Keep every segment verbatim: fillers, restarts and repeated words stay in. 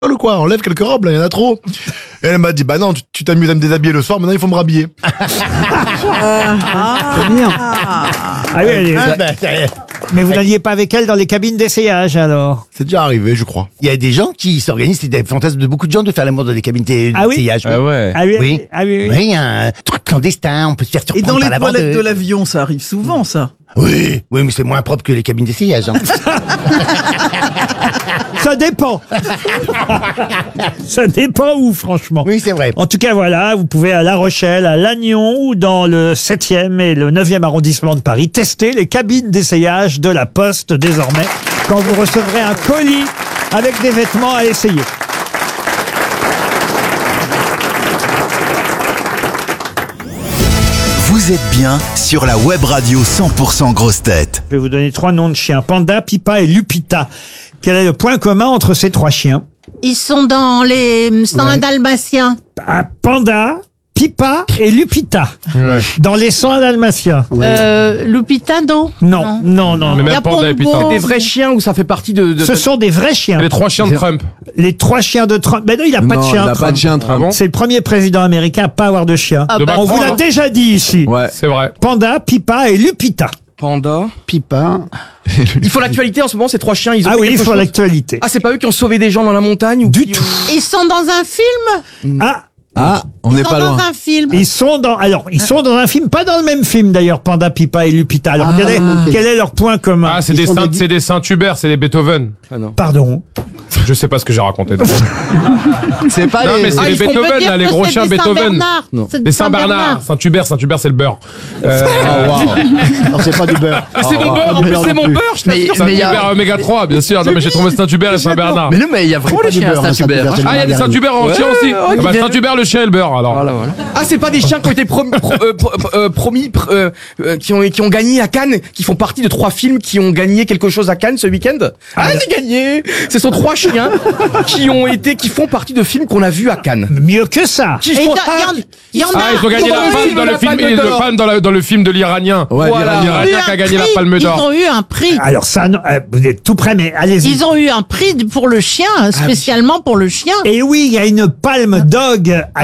ou quoi, enlève quelques robes, là, il y en a trop. Et elle m'a dit, bah non, tu, tu t'amuses à me déshabiller le soir, maintenant il faut me rhabiller. Ah, c'est bien. Ah oui, elle est- Ah, bah, ça y est. Mais vous n'alliez pas avec elle dans les cabines d'essayage, alors? C'est déjà arrivé, je crois. Il y a des gens qui s'organisent, c'est des fantasmes de beaucoup de gens de faire l'amour dans des cabines d'essayage. Ah oui Ah ouais. Ah oui, Oui. ah oui, oui. Oui, il y a un truc clandestin, on peut se faire Et surprendre dans les par la toilettes bande. de l'avion, ça arrive souvent, ça. Oui, oui, mais c'est moins propre que les cabines d'essayage. Hein. Ça dépend. Ça dépend où, franchement. Oui, c'est vrai. En tout cas, voilà, vous pouvez à La Rochelle, à Lannion ou dans le septième et le neuvième arrondissement de Paris tester les cabines d'essayage de la Poste désormais quand vous recevrez un colis avec des vêtements à essayer. Vous êtes bien sur la web radio cent pour cent Grosses Têtes. Je vais vous donner trois noms de chiens, Panda, Pipa et Lupita. Quel est le point commun entre ces trois chiens? Ils sont dans les cent un dalmatiens. Ah, Panda, Pipa et Lupita. Dans les cent dalmatiens. Euh, Lupita, non. Non, non, non. Mais non. même Panda et Pita. Des vrais chiens ou ça fait partie de... de- Ce sont des vrais chiens. Les trois chiens de Trump. Les trois chiens de Trump. Mais non, il n'a pas de Non, chien. il n'a pas Trump. de chien, Trump. Ah bon C'est le premier président américain à pas avoir de chien. Ah De bah, On Macron, vous l'a non déjà dit ici. Ouais, c'est vrai. Panda, Pipa et Lupita. Panda. Pipa. Ils font l'actualité en ce moment, ces trois chiens. Ils ont Ah fait oui, il quelque faut chose l'actualité. Ah, c'est pas eux qui ont sauvé des gens dans la montagne ou Du qui tout. ont- Ils sont dans un film. Ah, Ah, on Ils sont dans un film. ils sont dans. Alors, ils sont dans un film, pas dans le même film d'ailleurs, Panda, Pipa et Lupita. Alors, quel, est, quel est leur point commun? Ah, c'est des Saint, c'est des Saint-Hubert, c'est des Beethoven. Ah non. Pardon. Je sais pas ce que j'ai raconté. C'est pas Non, les... mais c'est Ah, les il faut me Beethoven, dire là, les que gros c'est chiens des Beethoven. Saint-Bernard. C'est Les des Saint-Bernard, Saint-Hubert, Saint-Hubert, c'est le beurre. Euh, Non, c'est pas du beurre. Mais c'est mon beurre, en plus c'est mon beurre, je t'assure. Saint-Hubert Oméga trois, bien sûr. Non, mais j'ai trouvé Saint-Hubert et Saint-Bernard. Mais non, mais il y a vraiment Pas les du chiens beurre, hein, Saint-Hubert. Saint-Hubert, c'est Ah, il y a des Saint-Hubert en Ouais, chien aussi. ouais, Ah bah, qui viennent- Saint-Hubert, le chien et le beurre, alors. Voilà, voilà. Ah, c'est pas des chiens qui ont été promis, pro- euh, pro- euh, promis pr- euh, euh, qui ont qui ont gagné à Cannes, qui font partie de trois films qui ont gagné quelque chose à Cannes ce week-end. Ah, j'ai gagné. Ce sont trois chiens qui ont été, qui font partie de films qu'on a vus à Cannes. Mieux que ça. Qui Et font- il y en- il y en Ah, a. ils ont gagné Dans la le palme film, dans le la film, Palme et le d'Or. palme dans, la- dans le film de l'Iranien. Ouais, Voilà. l'Iranien. L'Iranien qui a gagné la palme Ils d'or. ont eu un prix. Alors ça, non, euh, vous êtes tout près, mais allez-y. Ils ont eu un prix pour le chien, spécialement pour le chien. Et oui, il y a une palme dog à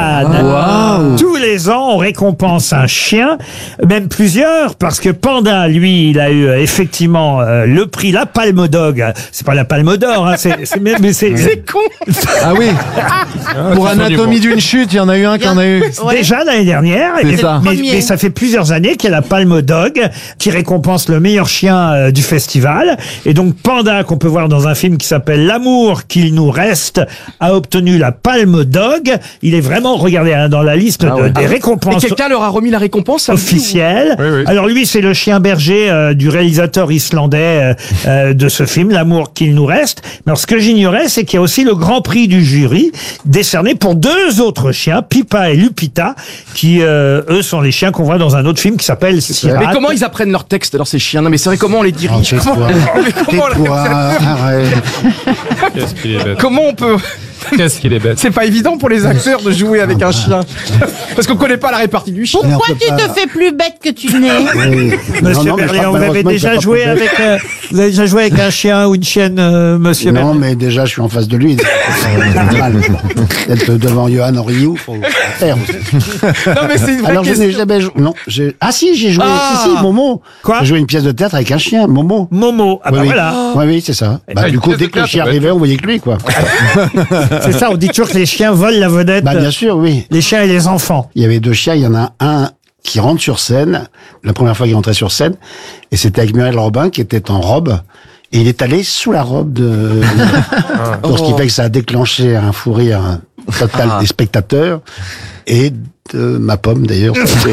Cannes. Tous les ans, on récompense un chien, même plusieurs, parce que Panda, lui, il a eu euh, effectivement euh, le prix, la palme dog. C'est pas la palme d'or, hein, c'est, c'est même, mais c'est, C'est con. Ah oui. Pour c'est son Anatomie niveau. d'une chute, il y en a eu un qui en a eu. Ouais. déjà l'année dernière. C'est Et- ça. Mais, Premier. mais ça fait plusieurs années qu'il y a la palme dog qui récompense le meilleur chien euh, du festival. Et donc Panda, qu'on peut voir dans un film qui s'appelle L'amour qu'il nous reste, a obtenu la palme dog. Il est vraiment, regardez, hein, dans la liste de- des Et récompenses quelqu'un leur a remis la récompense ça me dit, officiel. Oui, oui. Alors lui, c'est le chien berger euh, du réalisateur islandais euh, euh, de ce film, L'amour qu'il nous reste. Mais alors, ce que j'ignorais, c'est qu'il y a aussi le grand prix du jury, décerné pour deux autres chiens, Pipa et Lupita, qui, euh, eux, sont les chiens qu'on voit dans un autre film qui s'appelle ou- Sirat. Mais comment ils apprennent leur texte alors ces chiens? Non mais c'est vrai, comment on les dirige? tais-toi. Comment, mais comment on les- Tais-toi, arrête. Qu'est-ce qu'il est bête. comment on peut... Qu'est-ce qu'il est bête. C'est pas évident pour les acteurs de jouer avec un chien. Parce qu'on connaît pas la répartie du chien. Pourquoi on peut tu pas- te fais plus bête que tu n'es? Oui. Monsieur Non, non, mais je Berlier, crois vous avez malheureusement, déjà il faut joué pas avec, euh, vous avez déjà joué avec un chien ou une chienne, euh, monsieur Non, Berlier? mais déjà, je suis en face de lui. C'est normal. D'être devant Johan Rioux, faut faire. Non mais c'est une vraie Alors, je n'ai question. jamais joué. Non, j'ai. Ah, si, j'ai joué. Ah. Si, si, Momo. Quoi J'ai joué une pièce de théâtre avec un chien, Momo. Momo. Ah bah oui, oui. voilà. Oui, oui, c'est ça. Bah, Ah, du une coup, pièce dès de que le théâtre, chien ouais. arrivait, on voyait que lui, quoi. C'est ça, on dit toujours que les chiens volent la vedette. Bah, bien sûr, oui. Les chiens et les enfants. Il y avait deux chiens, il y en a un qui rentre sur scène, la première fois qu'il rentrait sur scène, et c'était avec Muriel Robin qui était en robe, et il est allé sous la robe de... Donc, ce qui fait que ça a déclenché un fou rire total des spectateurs, et de ma pomme d'ailleurs.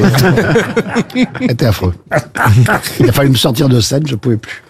C'était c'était affreux. Il a fallu me sortir de scène, je pouvais plus.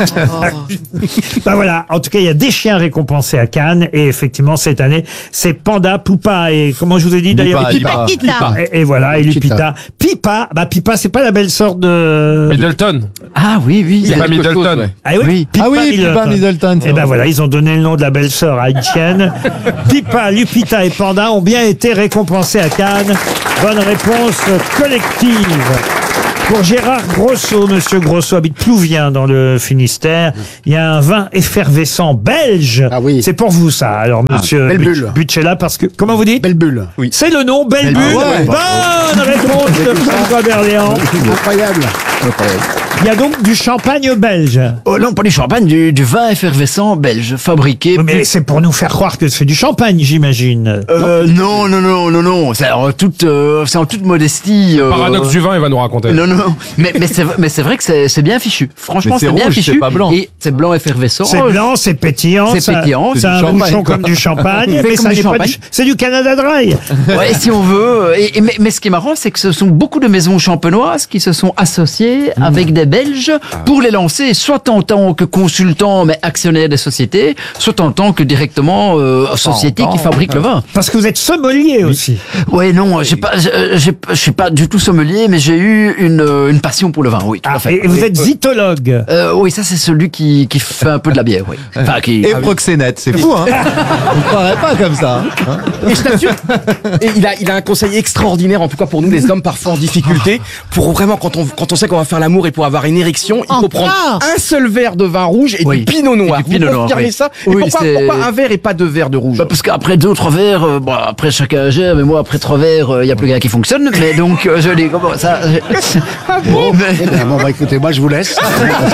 Bah voilà, en tout cas, il y a des chiens récompensés à Cannes, et effectivement, cette année, c'est Panda, Poupa, et comment je vous ai dit d'ailleurs? Pipa, Pipa, Pipa. Et, et voilà, et Lupita. Lupita. Pipa, bah Pipa, c'est pas la belle sorte de... Middleton. Ah oui, oui. C'est pas quelque chose, Middleton. ouais. Ah oui, Oui. Ah oui, Pipa Middleton. Et ben voilà, ils ont donné le nom de la belle sœur à une chienne. Pipa, Lupita et Panda ont bien été récompensés à Cannes. Bonne réponse collective. Pour Gérard Grosso, monsieur Grosso habite Plouvien dans le Finistère. Il y a un vin effervescent belge. Ah oui. C'est pour vous ça, alors monsieur Belle But- Bulle. Butchella, parce que, comment vous dites? Belle bulle. Oui. C'est le nom, Belle Bulle. ouais. Bonne réponse de François Berléand. Incroyable. Il y a donc du champagne belge. Oh non, pas du champagne, du, du vin effervescent belge, fabriqué... Mais plus- c'est pour nous faire croire que c'est du champagne, j'imagine. Euh, non, non, non, non, non, c'est en toute, euh, c'est en toute modestie... euh, Paradoxe du vin, il va nous raconter. Non, non, mais, mais c'est mais c'est vrai que c'est c'est bien fichu. Franchement, Mais c'est c'est bien rouge, fichu. c'est pas blanc. Et c'est blanc effervescent. C'est blanc, c'est pétillant. C'est ça- pétillant, C'est c'est un du champagne, bouchon quoi. comme du champagne. Fait mais comme ça du n'est pas champagne. du- C'est du Canada Dry. Ouais, si on veut. Et, et- mais, mais ce qui est marrant, c'est que ce sont beaucoup de maisons champenoises qui se sont associées avec des Belges pour les lancer, soit en tant que consultants, mais actionnaires des sociétés, soit en tant que directement euh, société qui fabrique le vin. Parce que vous êtes sommelier aussi. Ouais, non, j'ai pas, j'ai- j'ai- je suis pas du tout sommelier, mais j'ai eu une, euh, une passion pour le vin, oui, tout Ah, à fait. et vous êtes zytologue. Euh, oui, ça c'est celui qui, qui fait un peu de la bière, oui. Enfin, qui... Et proxénète, c'est fou, hein. On ne croirait pas comme ça. hein. Et je t'assure, et il a, il a un conseil extraordinaire, en tout cas pour nous, les hommes parfois en difficulté, pour vraiment, quand on, quand on sait qu'on va faire l'amour et pour avoir une érection, il faut Encore prendre un seul verre de vin rouge et Oui. du pinot noir. Et du pinot Vous noir, confirmez oui. ça? Et Oui, pourquoi, c'est- pourquoi un verre et pas deux verres de rouge? Bah parce qu'après deux trois verres, euh, bon, après chacun gère, mais moi après trois verres, il y a plus rien qui fonctionne. Mais donc euh, je dis comment ça. je- Bon, eh ben, bon, bah, écoutez, moi je vous laisse. Parce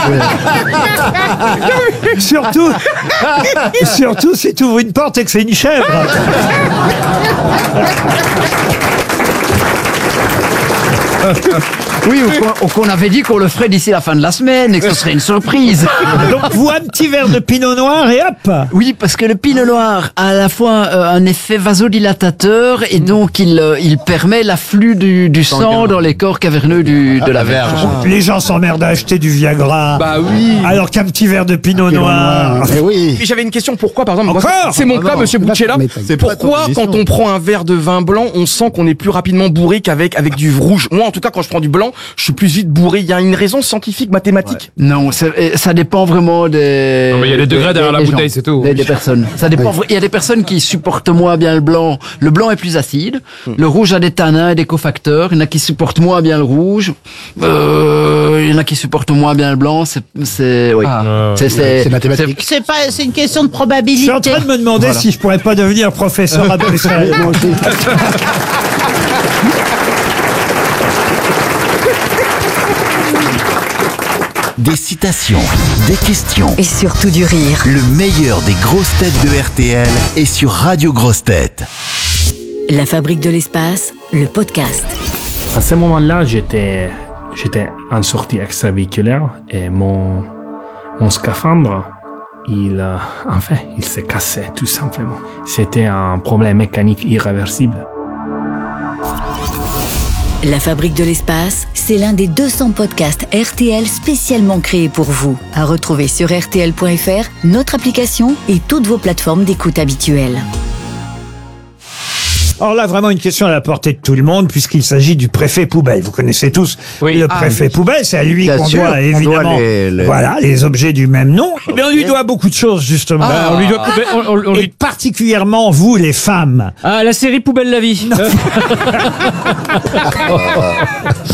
que- Surtout, surtout si tu ouvres une porte et que c'est une chèvre. Oui, ou qu'on- ou qu'on avait dit qu'on le ferait d'ici la fin de la semaine et que ce serait une surprise. Donc vous, un petit verre de pinot noir et hop. Oui, parce que le pinot noir a à la fois euh, un effet vasodilatateur et donc il, euh, il permet l'afflux du, du sang dans les corps caverneux du, de la verge. Les gens s'emmerdent à acheter du Viagra. Bah oui. Alors qu'un petit verre de pinot noir. Eh oui. Et j'avais une question, pourquoi, par exemple, moi, Encore c'est mon Ah cas, non, monsieur Butchella, mais t'as- c'est pas pourquoi ton quand émission. on prend un verre de vin blanc, on sent qu'on est plus rapidement bourré qu'avec avec du rouge? Moi, en tout cas, quand je prends du blanc, je suis plus vite bourré. Il y a une raison scientifique, mathématique? Non, c'est- et ça dépend vraiment des. Non, mais il y a des degrés derrière la des bouteille, gens, c'est tout. Des, des personnes. Ça dépend. vra- Il y a des personnes qui supportent moins bien le blanc. Le blanc est plus acide. Le rouge a des tanins et des cofacteurs. Il y en a qui supportent moins bien le rouge. Euh, il y en a qui supportent moins bien le blanc. C'est, c'est, oui. c'est, c'est, C'est mathématique. C'est pas, c'est une question de Je probabilité. suis en train de me demander si je pourrais pas devenir professeur à Bruxelles. Des citations, des questions. Et surtout du rire. Le meilleur des grosses têtes de R T L est sur Radio Grosses Têtes. La Fabrique de l'espace, le podcast. À ce moment-là, j'étais, j'étais en sortie extravéhiculaire et mon, mon scaphandre, il, euh, enfin, il s'est cassé, tout simplement. C'était un problème mécanique irréversible. La Fabrique de l'espace, c'est l'un des deux cents podcasts R T L spécialement créés pour vous. À retrouver sur R T L point F R, notre application et toutes vos plateformes d'écoute habituelles. Alors là, vraiment une question à la portée de tout le monde, puisqu'il s'agit du préfet poubelle. Vous connaissez tous Oui. le Ah, préfet poubelle, c'est à lui Bien qu'on sûr, doit on évidemment doit les- les- voilà, les objets du même nom. Mais on lui doit beaucoup de choses, justement. Ah, on lui doit couper- on- on- on Et lui- particulièrement vous, les femmes. Ah, la série Poubelle la vie.